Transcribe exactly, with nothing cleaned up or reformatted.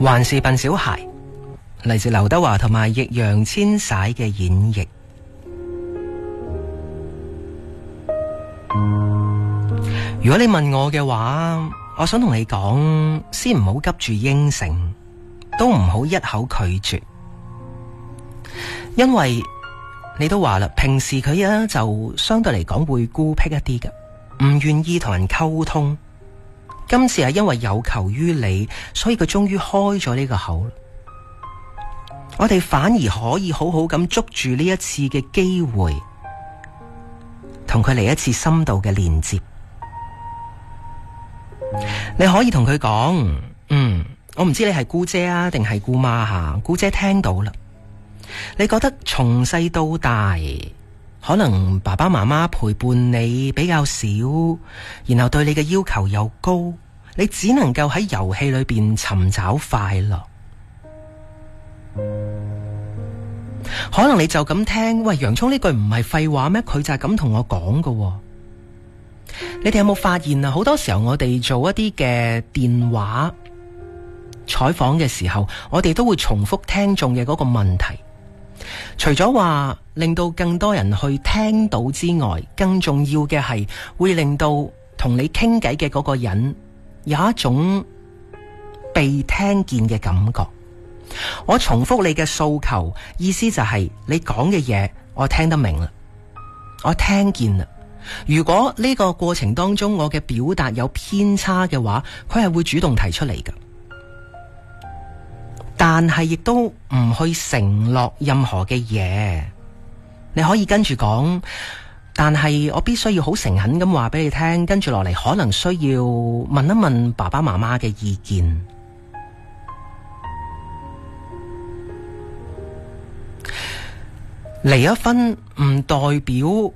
還是笨小孩，嚟自劉德華同埋易烊千璽嘅演繹。如果你問我嘅話，我想同你講，先唔好急住應承，都唔好一口拒絕，因為你都話啦，平時佢啊就相對嚟講會孤僻一啲嘅，唔願意同人溝通。今次係因為有求於你，所以佢終於開咗呢個口。我哋反而可以好好咁捉住呢一次嘅機會，同佢嚟一次深度嘅連接。你可以同佢講，嗯，我唔知你係姑姐啊定係姑媽吓，姑姐聽到啦。你覺得從細到大，可能爸爸媽媽陪伴你比較少，然後對你嘅要求又高，你只能夠喺遊戲裏邊尋找快樂。可能你就咁聽，喂，洋蔥呢句唔係廢話咩？佢就係咁同我講㗎。你哋有冇發現啊？好多時候我哋做一啲嘅電話採訪嘅時候，我哋都會重複聽眾嘅嗰個問題。除咗話令到更多人去聽到之外，更重要嘅係會令到同你傾偈嘅嗰個人有一種被聽見嘅感覺。我重複你嘅訴求，意思就係你講嘅嘢我聽得明啦，我聽見啦。如果呢個過程當中我嘅表達有偏差嘅話，佢係會主動提出嚟嘅，但係亦都唔去承諾任何嘅嘢。你可以跟住講，但係我必須要好誠懇咁話俾你聽，跟住落嚟可能需要問一問爸爸媽媽嘅意見。離咗婚唔代表